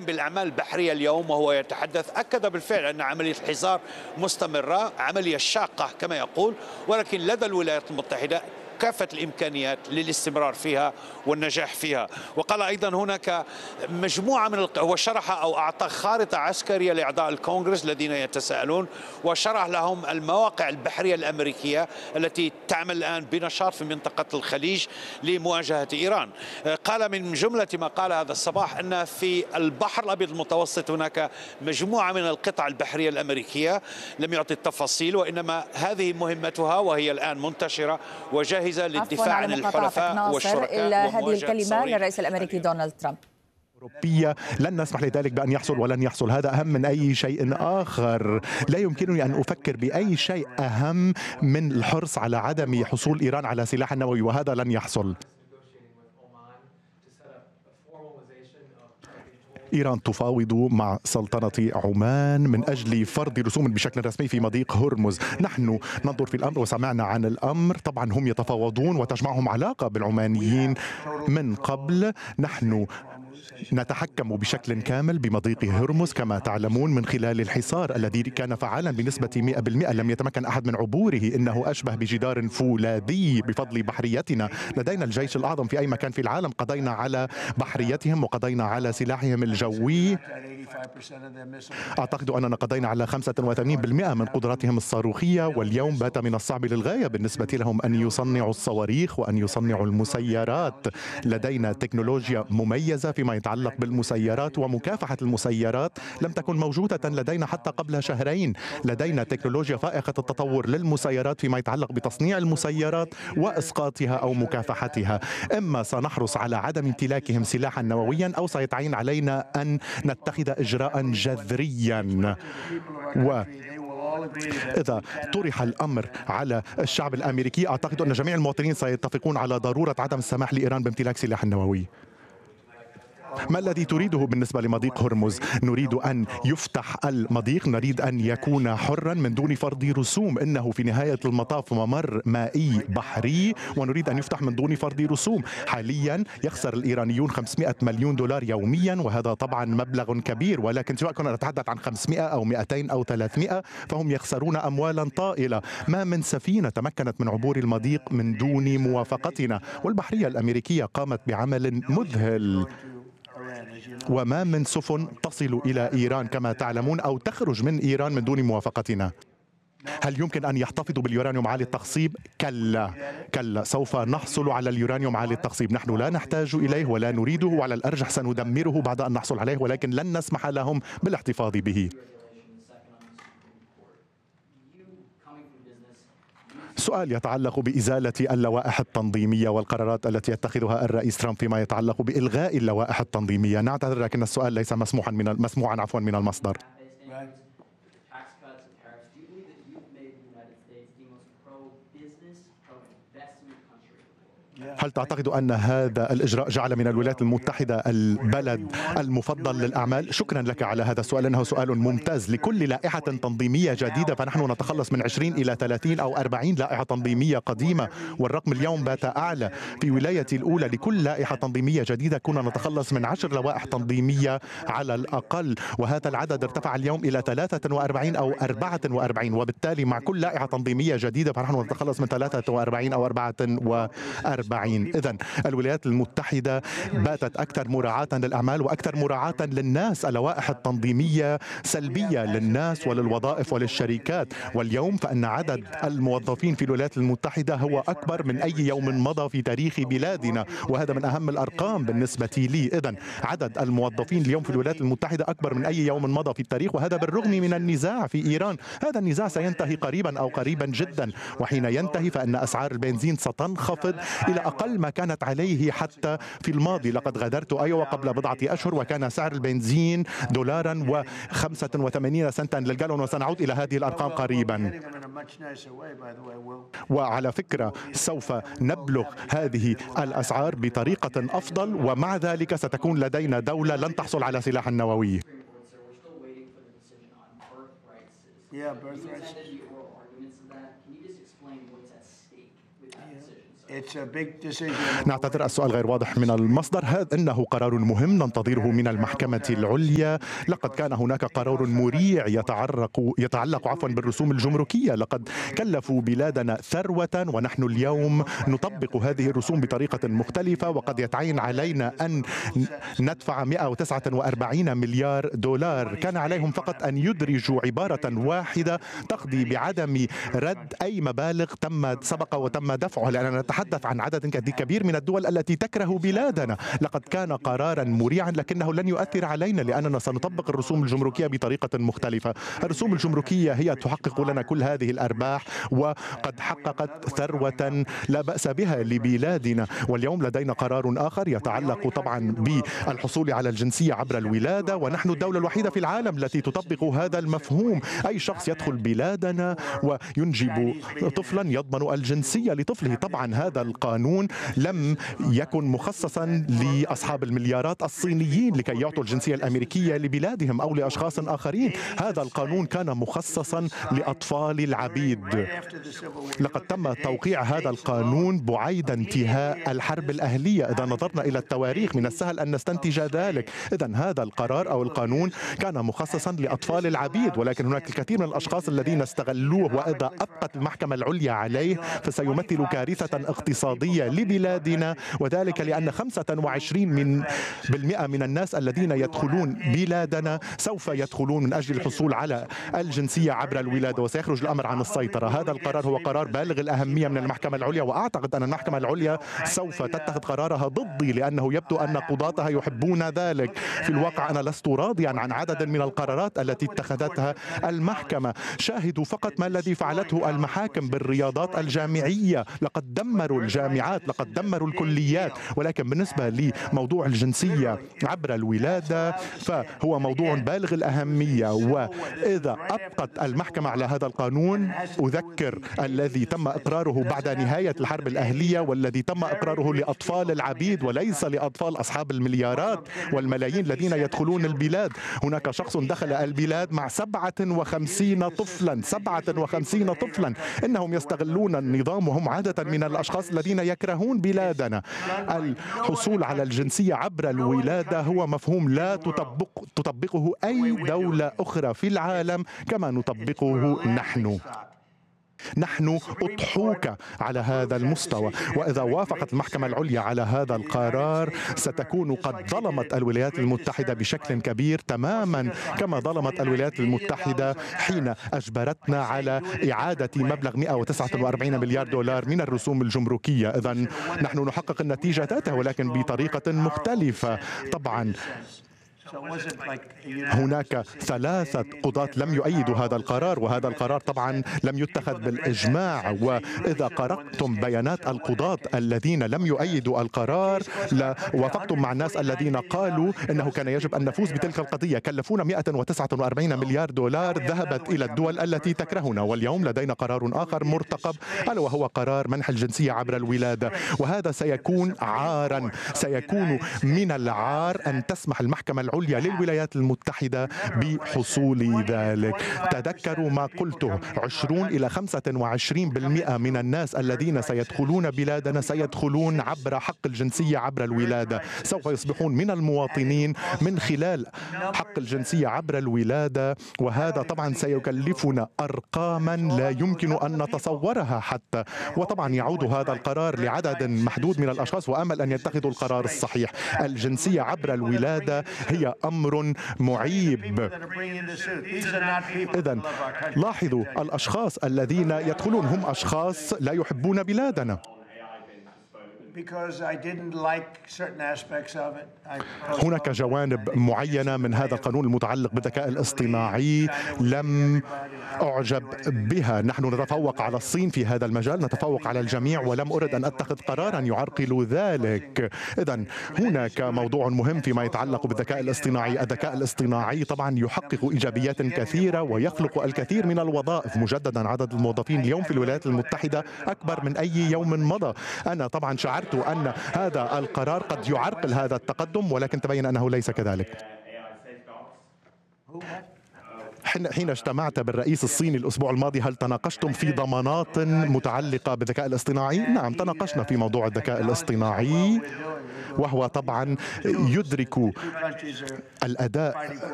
بالأعمال البحرية اليوم وهو يتحدث أكد بالفعل أن عملية الحصار مستمرة، عملية شاقة كما يقول، ولكن لدى الولايات المتحدة كافة الإمكانيات للاستمرار فيها والنجاح فيها. وقال أيضا هناك مجموعة من وشرح أو أعطى خارطة عسكرية لأعضاء الكونغرس الذين يتساءلون، وشرح لهم المواقع البحرية الأمريكية التي تعمل الآن بنشاط في منطقة الخليج لمواجهة إيران. قال من جملة ما قال هذا الصباح أن في البحر الأبيض المتوسط هناك مجموعة من القطع البحرية الأمريكية، لم يعطي التفاصيل، وإنما هذه مهمتها وهي الآن منتشرة وجاهزة للدفاع عن الحلفاء والشركاء. إلى هذه الكلمة للرئيس الأمريكي دونالد ترامب. أوروبية لن نسمح لذلك بأن يحصل ولن يحصل، هذا أهم من أي شيء آخر. لا يمكنني أن أفكر بأي شيء أهم من الحرص على عدم حصول إيران على سلاح نووي، وهذا لن يحصل. إيران تفاوض مع سلطنة عمان من أجل فرض رسوم بشكل رسمي في مضيق هرمز. نحن ننظر في الأمر وسمعنا عن الأمر، طبعا هم يتفاوضون وتجمعهم علاقة بالعمانيين من قبل. نحن نتحكم بشكل كامل بمضيق هرمز كما تعلمون من خلال الحصار الذي كان فعالا بنسبة 100%، لم يتمكن أحد من عبوره، إنه أشبه بجدار فولاذي بفضل بحريتنا. لدينا الجيش الأعظم في أي مكان في العالم، قضينا على بحريتهم وقضينا على سلاحهم الجوي. أعتقد أننا قضينا على 85% من قدراتهم الصاروخية، واليوم بات من الصعب للغاية بالنسبة لهم أن يصنعوا الصواريخ وأن يصنعوا المسيرات. لدينا تكنولوجيا مميزة فيما يتعلق بالمسيرات، ومكافحة المسيرات لم تكن موجودة لدينا حتى قبل شهرين. لدينا تكنولوجيا فائقة التطور للمسيرات فيما يتعلق بتصنيع المسيرات وإسقاطها أو مكافحتها. إما سنحرص على عدم امتلاكهم سلاحا نوويا، أو سيتعين علينا أن نتخذ إجراء جذريا. وإذا طرح الأمر على الشعب الأمريكي، أعتقد أن جميع المواطنين سيتفقون على ضرورة عدم السماح لإيران بامتلاك سلاح نووي. ما الذي تريده بالنسبة لمضيق هرمز؟ نريد أن يفتح المضيق، نريد أن يكون حرا من دون فرض رسوم. إنه في نهاية المطاف ممر مائي بحري، ونريد أن يفتح من دون فرض رسوم. حاليا يخسر الإيرانيون 500 مليون دولار يوميا، وهذا طبعا مبلغ كبير، ولكن سواء كنا نتحدث عن 500 أو 200 أو 300 فهم يخسرون أموالا طائلة. ما من سفينة تمكنت من عبور المضيق من دون موافقتنا، والبحرية الأمريكية قامت بعمل مذهل. وما من سفن تصل إلى إيران كما تعلمون أو تخرج من إيران من دون موافقتنا. هل يمكن أن يحتفظوا باليورانيوم عالي التخصيب؟ كلا كلا، سوف نحصل على اليورانيوم عالي التخصيب. نحن لا نحتاج إليه ولا نريده، وعلى الأرجح سندمره بعد أن نحصل عليه، ولكن لن نسمح لهم بالاحتفاظ به. سؤال يتعلق بإزالة اللوائح التنظيمية والقرارات التي يتخذها الرئيس ترامب فيما يتعلق بإلغاء اللوائح التنظيمية. نعتذر لكن السؤال ليس مسموعا من المصدر. هل تعتقد أن هذا الإجراء جعل من الولايات المتحدة البلد المفضل للأعمال؟ شكرا لك على هذا السؤال، إنه سؤال ممتاز. لكل لائحة تنظيمية جديدة فنحن نتخلص من 20 إلى 30 أو 40 لائحة تنظيمية قديمة، والرقم اليوم بات أعلى. في ولايتي الأولى لكل لائحة تنظيمية جديدة كنا نتخلص من 10 لوائح تنظيمية على الأقل، وهذا العدد ارتفع اليوم إلى 43 أو 44، وبالتالي مع كل لائحة تنظيمية جديدة فنحن نتخلص من 43 أو 44. إذن الولايات المتحدة باتت أكثر مراعاة للأعمال وأكثر مراعاة للناس. اللوائح التنظيمية سلبية للناس وللوظائف وللشركات، واليوم فإن عدد الموظفين في الولايات المتحدة هو أكبر من أي يوم مضى في تاريخ بلادنا، وهذا من أهم الأرقام بالنسبة لي. إذن عدد الموظفين اليوم في الولايات المتحدة أكبر من أي يوم مضى في التاريخ، وهذا بالرغم من النزاع في إيران. هذا النزاع سينتهي قريبا أو قريبا جدا، وحين ينتهي فإن أسعار البنزين ستنخفض إلى أقل ما كانت عليه حتى في الماضي. لقد غادرت أيوة قبل بضعة أشهر وكان سعر البنزين $1.85 للجالون، وسنعود إلى هذه الأرقام قريبا. وعلى فكرة سوف نبلغ هذه الأسعار بطريقة أفضل، ومع ذلك ستكون لدينا دولة لن تحصل على سلاح نووي. نعتذر، السؤال غير واضح من المصدر. هذا إنه قرار مهم ننتظره من المحكمة العليا. لقد كان هناك قرار مريع يتعلق بالرسوم الجمركية. لقد كلفوا بلادنا ثروة، ونحن اليوم نطبق هذه الرسوم بطريقة مختلفة، وقد يتعين علينا أن ندفع 149 مليار دولار. كان عليهم فقط أن يدرجوا عبارة واحدة تقضي بعدم رد أي مبالغ سبق وتم دفعها، لأننا نتحدث عن عدد كبير من الدول التي تكره بلادنا. لقد كان قرارا مريعا، لكنه لن يؤثر علينا لأننا سنطبق الرسوم الجمركية بطريقة مختلفة. الرسوم الجمركية هي تحقق لنا كل هذه الأرباح، وقد حققت ثروة لا بأس بها لبلادنا. واليوم لدينا قرار آخر يتعلق طبعا بالحصول على الجنسية عبر الولادة، ونحن الدولة الوحيدة في العالم التي تطبق هذا المفهوم. أي شخص يدخل بلادنا وينجب طفلا يضمن الجنسية لطفله. طبعا هذا القانون لم يكن مخصصا لأصحاب المليارات الصينيين لكي يعطوا الجنسية الأمريكية لبلادهم أو لأشخاص آخرين. هذا القانون كان مخصصا لأطفال العبيد. لقد تم توقيع هذا القانون بعيد انتهاء الحرب الأهلية. إذا نظرنا إلى التواريخ من السهل أن نستنتج ذلك. إذا هذا القرار أو القانون كان مخصصا لأطفال العبيد، ولكن هناك الكثير من الأشخاص الذين استغلوه، وإذا أبقت المحكمة العليا عليه فسيمثل كارثة اقتصادية لبلادنا، وذلك لأن 25% من الناس الذين يدخلون بلادنا سوف يدخلون من أجل الحصول على الجنسية عبر الولادة، وسيخرج الأمر عن السيطرة. هذا القرار هو قرار بالغ الأهمية من المحكمة العليا، وأعتقد أن المحكمة العليا سوف تتخذ قرارها ضدي، لأنه يبدو أن قضاتها يحبون ذلك. في الواقع أنا لست راضيا عن عدد من القرارات التي اتخذتها المحكمة. شاهدوا فقط ما الذي فعلته المحاكم بالرياضات الجامعية. لقد دمروا الجامعات، لقد دمروا الكليات. ولكن بالنسبة لموضوع الجنسية عبر الولادة فهو موضوع بالغ الأهمية، وإذا أبقت المحكمة على هذا القانون، أذكر الذي تم إقراره بعد نهاية الحرب الأهلية والذي تم إقراره لأطفال العبيد وليس لأطفال أصحاب المليارات والملايين الذين يدخلون البلاد. هناك شخص دخل البلاد مع 57 طفلا. 57 طفلا. إنهم يستغلون النظام، وهم عادة من الأشخاص الذين يكرهون بلادنا. الحصول على الجنسية عبر الولادة هو مفهوم لا تطبقه أي دولة أخرى في العالم كما نطبقه نحن. نحن أضحوك على هذا المستوى، وإذا وافقت المحكمة العليا على هذا القرار ستكون قد ظلمت الولايات المتحدة بشكل كبير، تماما كما ظلمت الولايات المتحدة حين أجبرتنا على إعادة مبلغ 149 مليار دولار من الرسوم الجمركية. إذا نحن نحقق النتيجة ذاتها ولكن بطريقة مختلفة. طبعا هناك 3 قضاة لم يؤيدوا هذا القرار، وهذا القرار طبعا لم يتخذ بالإجماع. وإذا قرأتم بيانات القضاة الذين لم يؤيدوا القرار وافقتم مع الناس الذين قالوا إنه كان يجب أن نفوز بتلك القضية. كلفونا 149 مليار دولار ذهبت إلى الدول التي تكرهنا. واليوم لدينا قرار آخر مرتقب، ألا وهو قرار منح الجنسية عبر الولادة، وهذا سيكون عارا. سيكون من العار أن تسمح المحكمة العليا للولايات المتحدة بحصول ذلك. تذكروا ما قلته، 20 إلى 25% من الناس الذين سيدخلون بلادنا سيدخلون عبر حق الجنسية عبر الولادة. سوف يصبحون من المواطنين من خلال حق الجنسية عبر الولادة، وهذا طبعا سيكلفنا أرقاما لا يمكن أن نتصورها حتى. وطبعا يعود هذا القرار لعدد محدود من الأشخاص، وأمل أن يتخذوا القرار الصحيح. الجنسية عبر الولادة هي أمر معيب. إذن لاحظوا، الأشخاص الذين يدخلون هم أشخاص لا يحبون بلادنا. هناك جوانب معينة من هذا القانون المتعلق بالذكاء الاصطناعي لم أعجب بها. نحن نتفوق على الصين في هذا المجال، نتفوق على الجميع، ولم أرد أن أتخذ قرارا يعرقل ذلك. إذن هناك موضوع مهم فيما يتعلق بالذكاء الاصطناعي. الذكاء الاصطناعي طبعا يحقق إيجابيات كثيرة ويخلق الكثير من الوظائف. مجددا عدد الموظفين اليوم في الولايات المتحدة أكبر من أي يوم مضى. أنا طبعا شعرت أن هذا القرار قد يعرقل هذا التقدم، ولكن تبين أنه ليس كذلك. حين اجتمعت بالرئيس الصيني الأسبوع الماضي هل تناقشتم في ضمانات متعلقة بالذكاء الاصطناعي؟ نعم، تناقشنا في موضوع الذكاء الاصطناعي، وهو طبعا يدرك الأداء